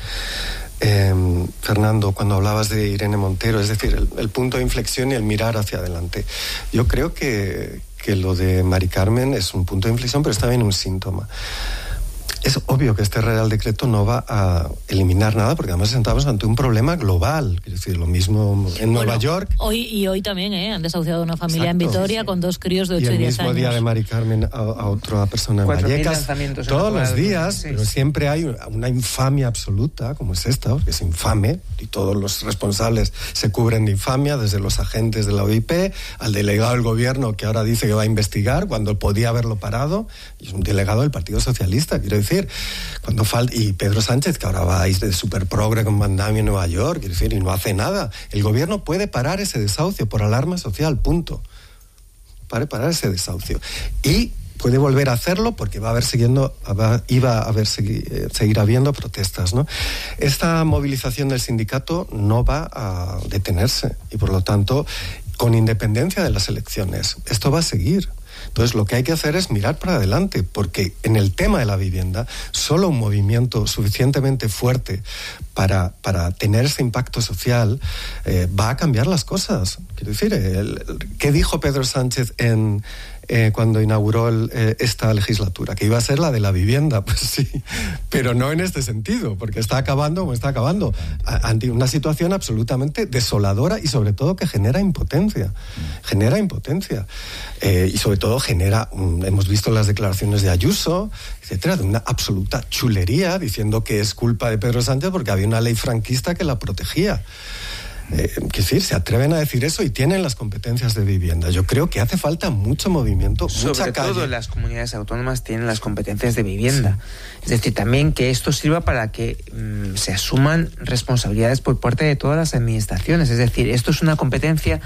E: Fernando, cuando hablabas de Irene Montero, es decir, el punto de inflexión y el mirar hacia adelante. Yo creo que lo de Mari Carmen es un punto de inflexión, pero es también un síntoma. Es obvio que este Real Decreto no va a eliminar nada, porque además estamos ante un problema global. Es decir, lo mismo en Nueva York.
A: Hoy también han desahuciado a una familia en Vitoria con 2 críos de 8 y 10 años.
E: Y el mismo día de Mari Carmen a otra persona en Vallecas. Todos los días, pero siempre hay una infamia absoluta, como es esta, que es infame, y todos los responsables se cubren de infamia, desde los agentes de la OIP al delegado del gobierno que ahora dice que va a investigar cuando podía haberlo parado, y es un delegado del Partido Socialista, quiero decir, y Pedro Sánchez, que ahora va a ir de super progre con mandamio en Nueva York, quiero decir, y no hace nada. El gobierno puede parar ese desahucio por alarma social, punto. Puede parar ese desahucio. Y puede volver a hacerlo porque seguir habiendo protestas, ¿no? Esta movilización del sindicato no va a detenerse y, por lo tanto, con independencia de las elecciones, esto va a seguir. Entonces, lo que hay que hacer es mirar para adelante, porque en el tema de la vivienda, solo un movimiento suficientemente fuerte para tener ese impacto social va a cambiar las cosas. Quiero decir, ¿qué dijo Pedro Sánchez cuando inauguró esta legislatura? Que iba a ser la de la vivienda. Pues sí, pero no en este sentido, porque está acabando como está acabando, ante una situación absolutamente desoladora y sobre todo que genera impotencia. Y sobre todo hemos visto las declaraciones de Ayuso, etcétera, de una absoluta chulería, diciendo que es culpa de Pedro Sánchez porque había una ley franquista que la protegía. Decir, se atreven a decir eso y tienen las competencias de vivienda. Yo creo que hace falta mucho movimiento,
C: sobre todo las comunidades autónomas tienen las competencias de vivienda. Sí. Es decir, también que esto sirva para que se asuman responsabilidades por parte de todas las administraciones. Es decir, esto es una competencia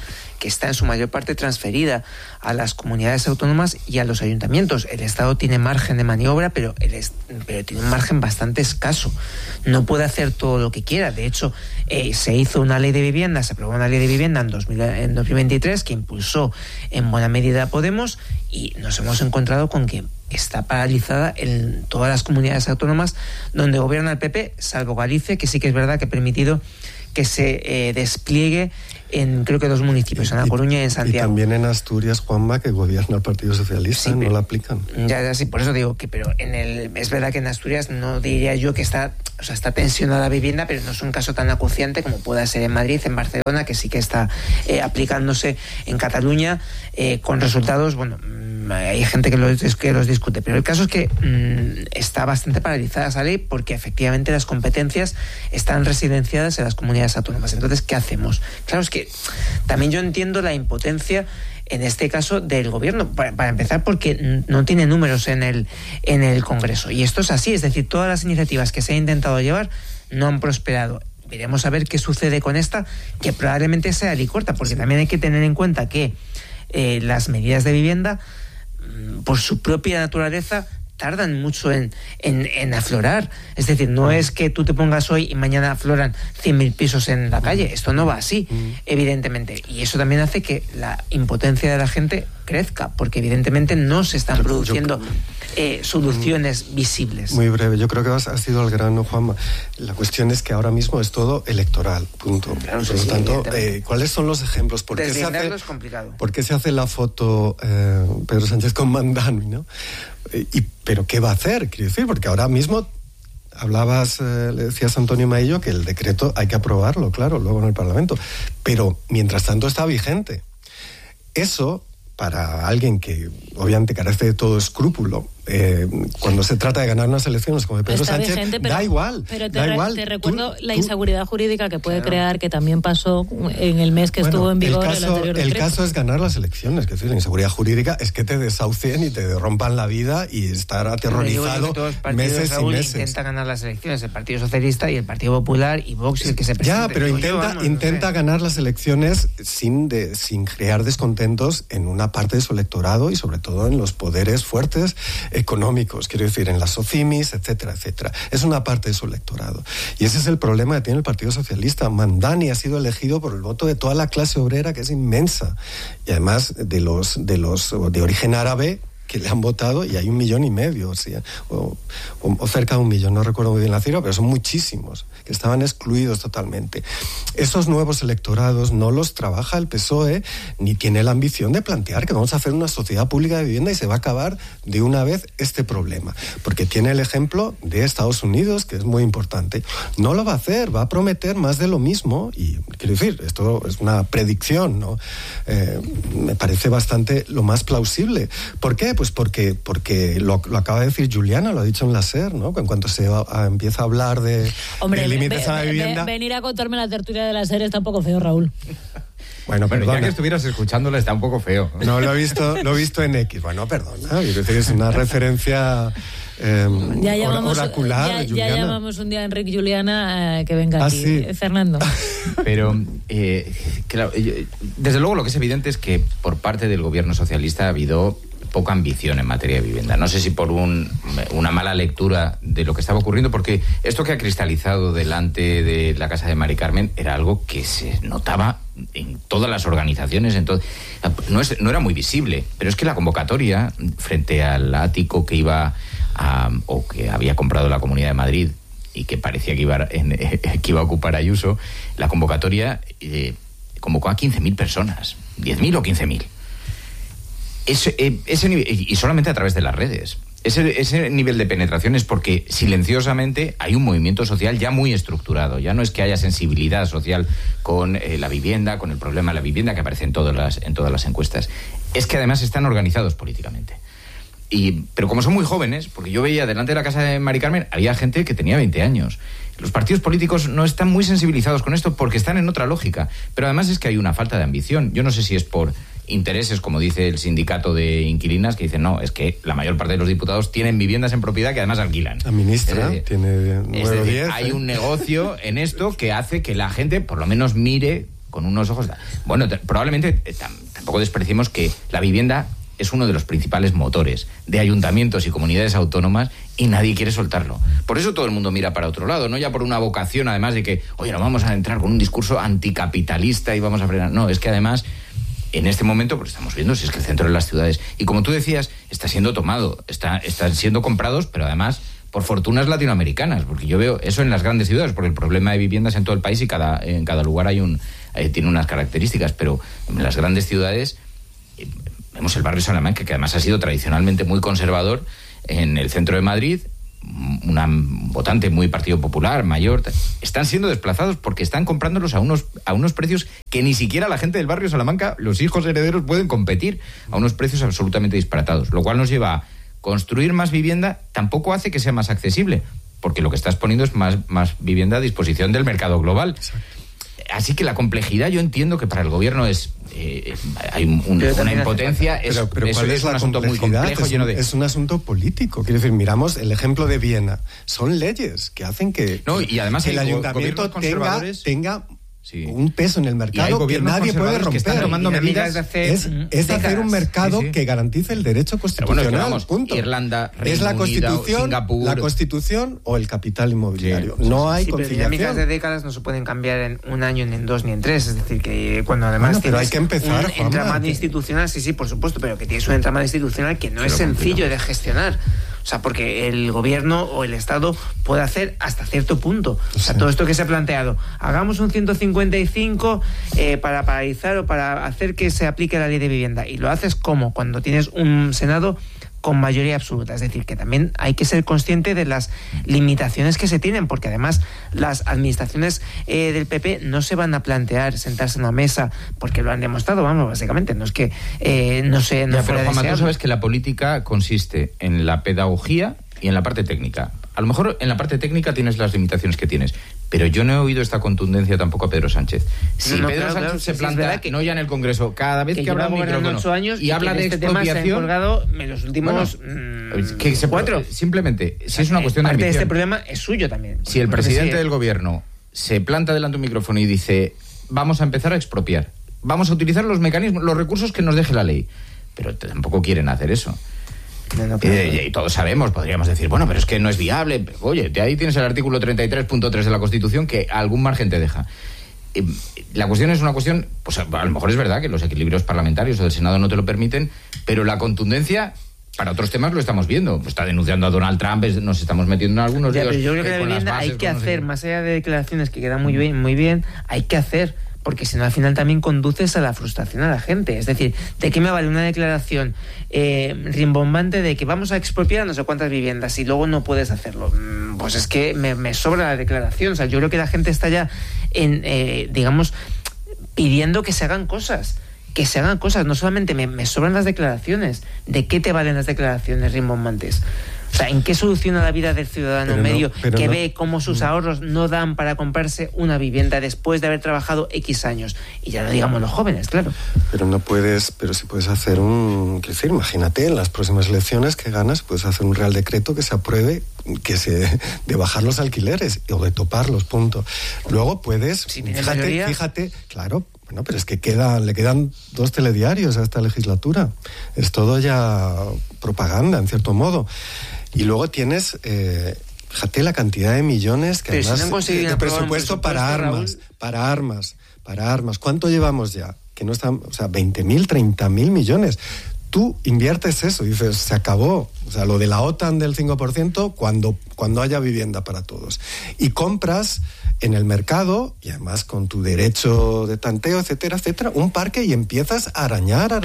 C: que está en su mayor parte transferida a las comunidades autónomas y a los ayuntamientos. El Estado tiene margen de maniobra, pero tiene un margen bastante escaso. No puede hacer todo lo que quiera. De hecho, se hizo una ley de vivienda, se aprobó una ley de vivienda en 2023 que impulsó en buena medida Podemos, y nos hemos encontrado con que está paralizada en todas las comunidades autónomas donde gobierna el PP, salvo Galicia, que sí que es verdad que ha permitido que se despliegue en, creo que 2 municipios, en La Coruña y en Santiago.
E: Y también en Asturias, Juanma, que gobierna el Partido Socialista, sí, no la aplican.
C: Ya, sí, por eso digo que, pero es verdad que en Asturias no diría yo que está tensionada la vivienda, pero no es un caso tan acuciante como pueda ser en Madrid, en Barcelona, que sí que está aplicándose en Cataluña, con resultados, bueno, hay gente que los discute, pero el caso es que está bastante paralizada esa ley porque efectivamente las competencias están residenciadas en las comunidades autónomas. Entonces, ¿qué hacemos? Claro, es que también yo entiendo la impotencia en este caso del gobierno, para empezar porque no tiene números en el Congreso, y esto es así, es decir, todas las iniciativas que se han intentado llevar no han prosperado. Veremos a ver qué sucede con esta, que probablemente sea licorta, porque también hay que tener en cuenta que las medidas de vivienda, por su propia naturaleza, tardan mucho en aflorar. Es decir, no es que tú te pongas hoy y mañana afloran 100.000 pisos en la calle. Esto no va así, evidentemente. Y eso también hace que la impotencia de la gente crezca, porque evidentemente no se están produciendo soluciones visibles.
E: Muy breve, yo creo que has sido al grano, Juanma. La cuestión es que ahora mismo es todo electoral, punto. Claro, por lo tanto, ¿cuáles son los ejemplos? ¿Por qué se hace la foto Pedro Sánchez con Mandani, ¿no? ¿Pero qué va a hacer? Quiero decir, porque ahora mismo hablabas, le decías a Antonio Maillo que el decreto hay que aprobarlo, claro, luego en el Parlamento, pero mientras tanto está vigente. Eso, para alguien que obviamente carece de todo escrúpulo, cuando se trata de ganar unas elecciones como de Pedro Sánchez, vigente, da igual.
A: Pero te recuerdo la inseguridad jurídica que puede crear, que también pasó en el mes que estuvo en vigor el anterior decreto.
E: El caso es ganar las elecciones, que es decir, la inseguridad jurídica es que te desahucien y te rompan la vida y estar aterrorizado meses y meses.
C: Intenta ganar las elecciones, el Partido Socialista y el Partido Popular y Vox, el que se presenta.
E: Ya, pero intenta ganar las elecciones sin crear descontentos en una parte de su electorado y sobre todo en los poderes fuertes económicos, quiero decir, en las SOCIMIs, etcétera, etcétera. Es una parte de su electorado. Y ese es el problema que tiene el Partido Socialista. Mandani ha sido elegido por el voto de toda la clase obrera, que es inmensa. Y además de los de origen árabe que le han votado, y hay 1,5 millones, o cerca de 1 millón, no recuerdo muy bien la cifra, pero son muchísimos, que estaban excluidos totalmente. Esos nuevos electorados no los trabaja el PSOE, ni tiene la ambición de plantear que vamos a hacer una sociedad pública de vivienda y se va a acabar de una vez este problema, porque tiene el ejemplo de Estados Unidos, que es muy importante. No lo va a hacer, va a prometer más de lo mismo, y quiero decir, esto es una predicción, ¿no? Me parece bastante lo más plausible. ¿Por qué? Pues porque lo acaba de decir Juliana, lo ha dicho en la SER, ¿no? En cuanto se empieza a hablar de límites a la vivienda.
A: Venir a contarme la tertulia de la SER está un poco feo, Raúl.
D: Bueno, ya que estuvieras escuchándola está un poco feo.
E: No, lo he visto en X. Bueno, perdona, es una referencia oracular.
A: Ya llamamos un día a Enrique Juliana que venga aquí,
E: sí.
A: Fernando.
D: Pero, claro, desde luego lo que es evidente es que por parte del gobierno socialista ha habido poca ambición en materia de vivienda. No sé si por una mala lectura de lo que estaba ocurriendo, porque esto que ha cristalizado delante de la casa de Mari Carmen era algo que se notaba en todas las organizaciones, no era muy visible, pero es que la convocatoria frente al ático que que había comprado la Comunidad de Madrid y que parecía que iba a ocupar Ayuso, la convocatoria convocó a 15.000 personas, 10.000 o 15.000. Ese nivel, y solamente a través de las redes. Ese nivel de penetración es porque silenciosamente hay un movimiento social ya muy estructurado. Ya no es que haya sensibilidad social con la vivienda, con el problema de la vivienda que aparece en todas las encuestas. Es que además están organizados políticamente. Pero como son muy jóvenes, porque yo veía delante de la casa de Mari Carmen, había gente que tenía 20 años. Los partidos políticos no están muy sensibilizados con esto porque están en otra lógica. Pero además es que hay una falta de ambición. Yo no sé si es por intereses, como dice el sindicato de inquilinas, que dicen, no, es que la mayor parte de los diputados tienen viviendas en propiedad que además alquilan.
E: La ministra tiene 9 o 10.
D: Hay un negocio en esto que hace que la gente por lo menos mire con unos ojos... Bueno, probablemente tampoco despreciemos que la vivienda es uno de los principales motores de ayuntamientos y comunidades autónomas y nadie quiere soltarlo. Por eso todo el mundo mira para otro lado, no ya por una vocación, además de que, oye, no vamos a entrar con un discurso anticapitalista y vamos a frenar. No, es que además, en este momento, pues estamos viendo si es que el centro de las ciudades, y como tú decías, está siendo tomado, están siendo comprados, pero además por fortunas latinoamericanas, porque yo veo eso en las grandes ciudades, porque el problema de viviendas en todo el país y en cada lugar tiene unas características, pero en las grandes ciudades... Vemos el barrio Salamanca, que además ha sido tradicionalmente muy conservador, en el centro de Madrid, una votante muy Partido Popular, mayor, están siendo desplazados porque están comprándolos a unos precios que ni siquiera la gente del barrio Salamanca, los hijos herederos, pueden competir, a unos precios absolutamente disparatados, lo cual nos lleva a construir más vivienda, tampoco hace que sea más accesible, porque lo que estás poniendo es más vivienda a disposición del mercado global. Exacto. Así que la complejidad, yo entiendo que para el gobierno hay una impotencia,
E: pero ¿cuál es un asunto muy complejo, lleno de... Es un asunto político. Quiero decir, miramos el ejemplo de Viena. Son leyes que hacen que
D: y además
E: el ayuntamiento tenga un peso en el mercado que nadie puede romper.
D: Que están tomando medidas
E: es hacer un mercado que garantice el derecho constitucional. Punto.
D: Irlanda, Reino
E: es la Constitución,
D: Unido, Singapur.
E: La Constitución o el capital inmobiliario. No hay conciliación.
C: Pero dinámicas de décadas no se pueden cambiar en un año, ni en dos, ni en tres. Es decir, que cuando además
E: pero hay que empezar,
C: un entramado institucional, sí, por supuesto, pero que tienes un entramado institucional que no es sencillo de gestionar. O sea, porque el gobierno o el Estado puede hacer hasta cierto punto. O sea, todo esto que se ha planteado. Hagamos un 155 para paralizar o para hacer que se aplique la ley de vivienda. Y lo haces como cuando tienes un Senado con mayoría absoluta. Es decir, que también hay que ser consciente de las limitaciones que se tienen, porque además las administraciones del PP no se van a plantear sentarse en una mesa, porque lo han demostrado, básicamente. No es que no fuera
D: deseable. Pero, Juanma, tú sabes que la política consiste en la pedagogía y en la parte técnica. A lo mejor en la parte técnica tienes las limitaciones que tienes, pero yo no he oído esta contundencia tampoco a Pedro Sánchez. Si Pedro Sánchez se plantea, que no ya en el Congreso, cada vez que habla un micrófono
C: 8 años
D: y habla de expropiación,
C: en los últimos
D: 4. Simplemente, si es una cuestión de ambición.
C: Parte de este problema es suyo también.
D: Si el presidente del gobierno se planta delante de un micrófono y dice, vamos a empezar a expropiar, vamos a utilizar los mecanismos, los recursos que nos deje la ley, pero tampoco quieren hacer eso. Y todos sabemos, podríamos decir, bueno, pero es que no es viable. Oye, de ahí tienes el artículo 33.3 de la Constitución que algún margen te deja. La cuestión es una cuestión, pues a lo mejor es verdad que los equilibrios parlamentarios o del Senado no te lo permiten, pero la contundencia para otros temas lo estamos viendo. Está denunciando a Donald Trump, nos estamos metiendo en algunos líos.
C: Pero yo creo que la vivienda hay que hacer, más allá de declaraciones que quedan muy bien, hay que hacer. Porque si no, al final también conduces a la frustración a la gente. Es decir, ¿de qué me vale una declaración rimbombante de que vamos a expropiar no sé cuántas viviendas y luego no puedes hacerlo? Pues es que me sobra la declaración. O sea, yo creo que la gente está ya pidiendo que se hagan cosas. Que se hagan cosas. No solamente me sobran las declaraciones. ¿De qué te valen las declaraciones rimbombantes? O sea, ¿en qué soluciona la vida del ciudadano medio que ve cómo sus ahorros no dan para comprarse una vivienda después de haber trabajado X años? Y ya no digamos los jóvenes, claro.
E: Pero si puedes hacer imagínate, en las próximas elecciones que ganas, puedes hacer un real decreto que se apruebe de bajar los alquileres o de toparlos, punto. Luego puedes, fíjate, claro. Bueno, pero es que le quedan 2 telediarios a esta legislatura. Es todo ya propaganda, en cierto modo. Y luego tienes, fíjate la cantidad de millones que
C: pero
E: además
C: si
E: de presupuesto para armas. ¿Cuánto llevamos ya? Que no están, 20.000, 30.000 millones. Tú inviertes eso, dices, se acabó. O sea, lo de la OTAN del 5% cuando haya vivienda para todos. Y compras en el mercado, y además con tu derecho de tanteo, etcétera, un parque y empiezas a arañar,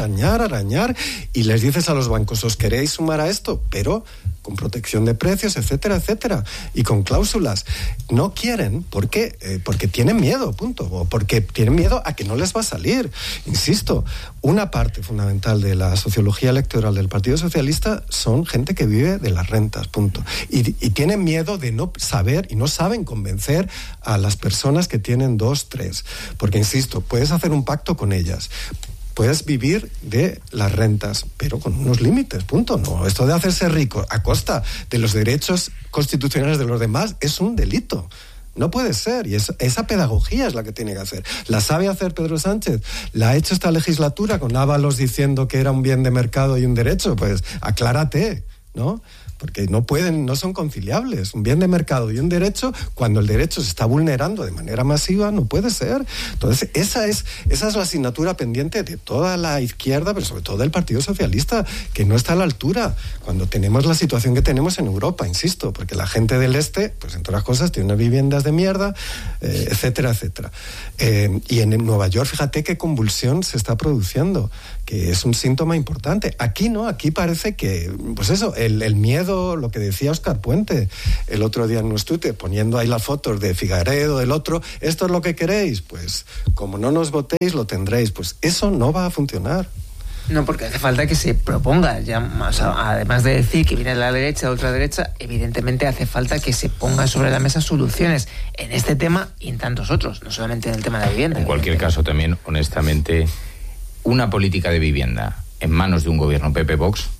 E: y les dices a los bancos, ¿os queréis sumar a esto? Pero con protección de precios, etcétera, y con cláusulas. No quieren, ¿por qué? Porque tienen miedo, punto. O porque tienen miedo a que no les va a salir. Insisto, una parte fundamental de la sociología electoral del Partido Socialista son gente que vive de las rentas, punto. Y tienen miedo de no saber y no saben convencer a las personas que tienen 2, 3. Porque, insisto, puedes hacer un pacto con ellas. Puedes vivir de las rentas, pero con unos límites, punto. No, esto de hacerse rico a costa de los derechos constitucionales de los demás es un delito. No puede ser. Y esa pedagogía es la que tiene que hacer. La sabe hacer Pedro Sánchez. La ha hecho esta legislatura con Ábalos diciendo que era un bien de mercado y un derecho. Pues aclárate, ¿no? Porque no son conciliables. Un bien de mercado y un derecho, cuando el derecho se está vulnerando de manera masiva, no puede ser. Entonces, esa es la asignatura pendiente de toda la izquierda, pero sobre todo del Partido Socialista, que no está a la altura cuando tenemos la situación que tenemos en Europa, insisto, porque la gente del este, pues entre otras cosas, tiene unas viviendas de mierda, etcétera, etcétera. Y en Nueva York, fíjate qué convulsión se está produciendo, que es un síntoma importante. Aquí no, aquí parece que, pues eso, el miedo, lo que decía Óscar Puente el otro día en nuestro Twitter, poniendo ahí las fotos de Figaredo, del otro, esto es lo que queréis, pues como no nos votéis lo tendréis, pues eso no va a funcionar.
C: No, porque hace falta que se proponga, ya más, además de decir que viene de la derecha, de ultraderecha, evidentemente hace falta que se pongan sobre la mesa soluciones en este tema y en tantos otros, no solamente en el tema de la vivienda.
D: En cualquier caso también, honestamente, una política de vivienda en manos de un gobierno PP-Vox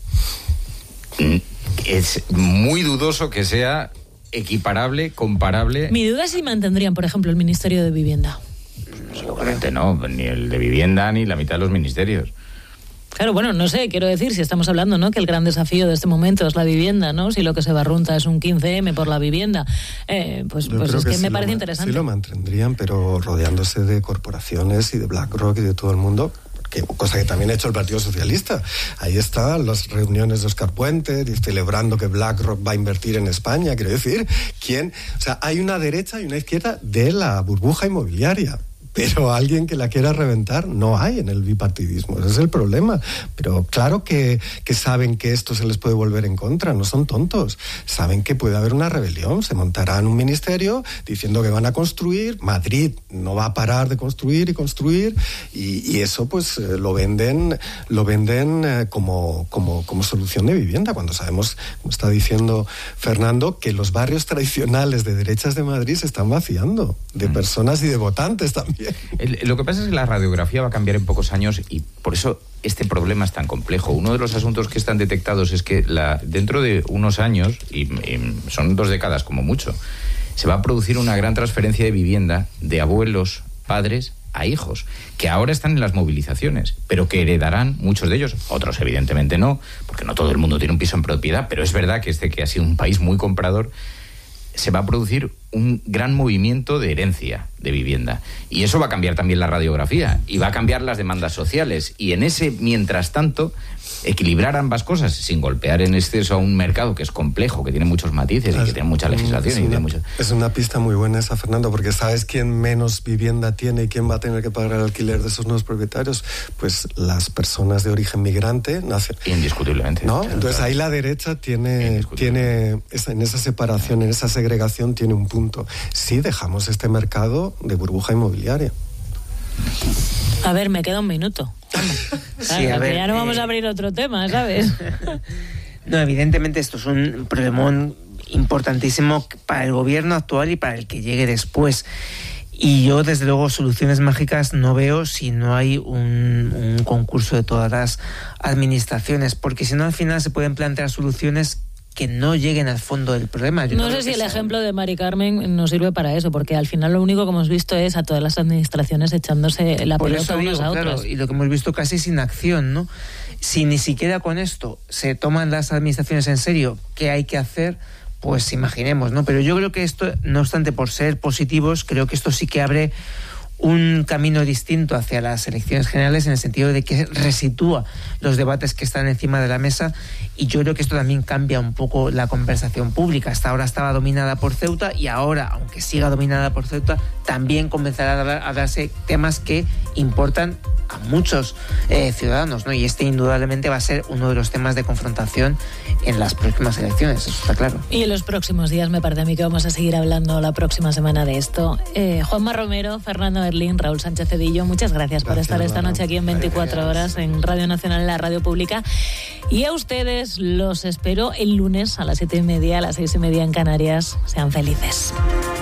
D: es muy dudoso que sea equiparable, comparable.
A: Mi duda es si mantendrían, por ejemplo, el Ministerio de Vivienda.
D: Seguramente no, ni el de Vivienda ni la mitad de los ministerios.
A: Claro, bueno, no sé, quiero decir, si estamos hablando, ¿no?, que el gran desafío de este momento es la vivienda, ¿no? Si lo que se barrunta es un 15M por la vivienda, pues es que me parece interesante.
E: Sí lo mantendrían, pero rodeándose de corporaciones y de BlackRock y de todo el mundo, cosa que también ha hecho el Partido Socialista. Ahí están las reuniones de Óscar Puente celebrando que BlackRock va a invertir en España. Quiero decir, hay una derecha y una izquierda de la burbuja inmobiliaria. Pero alguien que la quiera reventar no hay en el bipartidismo, ese es el problema. Pero claro que saben que esto se les puede volver en contra, no son tontos. Saben que puede haber una rebelión, se montarán un ministerio diciendo que van a construir, Madrid no va a parar de construir y construir, y eso pues lo venden como solución de vivienda, cuando sabemos, como está diciendo Fernando, que los barrios tradicionales de derechas de Madrid se están vaciando de personas y de votantes también.
D: Lo que pasa es que la radiografía va a cambiar en pocos años y por eso este problema es tan complejo. Uno de los asuntos que están detectados es que dentro de unos años, y son 2 décadas como mucho, se va a producir una gran transferencia de vivienda de abuelos, padres a hijos, que ahora están en las movilizaciones, pero que heredarán muchos de ellos, otros evidentemente no, porque no todo el mundo tiene un piso en propiedad, pero es verdad que que ha sido un país muy comprador, se va a producir un gran movimiento de herencia de vivienda. Y eso va a cambiar también la radiografía y va a cambiar las demandas sociales. Y en ese, mientras tanto, equilibrar ambas cosas sin golpear en exceso a un mercado que es complejo, que tiene muchos matices y que tiene mucha legislación.
E: Es una pista muy buena esa, Fernando, porque ¿sabes quién menos vivienda tiene y quién va a tener que pagar el alquiler de esos nuevos propietarios? Pues las personas de origen migrante.
D: Indiscutiblemente.
E: ¿No? Entonces ahí la derecha tiene en esa separación, en esa segregación, tiene un punto. Si dejamos este mercado de burbuja inmobiliaria.
A: A ver, me queda un minuto.
C: Sí, a ver,
A: ya no vamos a abrir otro tema, ¿sabes?
C: No, evidentemente esto es un problemón importantísimo para el gobierno actual y para el que llegue después. Y yo, desde luego, soluciones mágicas no veo si no hay un concurso de todas las administraciones, porque si no, al final se pueden plantear soluciones que no lleguen al fondo del problema.
A: No sé si el ejemplo de Mari Carmen nos sirve para eso, porque al final lo único que hemos visto es a todas las administraciones echándose la pelota unas a otras.
C: Y lo que hemos visto casi sin acción, ¿no? Si ni siquiera con esto se toman las administraciones en serio, ¿qué hay que hacer? Pues imaginemos, ¿no? Pero yo creo que esto, no obstante por ser positivos, creo que esto sí que abre un camino distinto hacia las elecciones generales, en el sentido de que resitúa los debates que están encima de la mesa, y yo creo que esto también cambia un poco la conversación pública. Hasta ahora estaba dominada por Ceuta y ahora, aunque siga dominada por Ceuta, también comenzará a darse temas que importan a muchos ciudadanos, ¿no? Y este indudablemente va a ser uno de los temas de confrontación en las próximas elecciones, eso está claro.
A: Y en los próximos días me parece a mí que vamos a seguir hablando la próxima semana de esto. Juanma Romero, Fernando Berlín, Raúl Sánchez Cedillo, muchas gracias por estar esta noche aquí en 24 horas en Radio Nacional, la radio pública. Y a ustedes los espero el lunes a las 7:30, a las 6:30 en Canarias. Sean felices.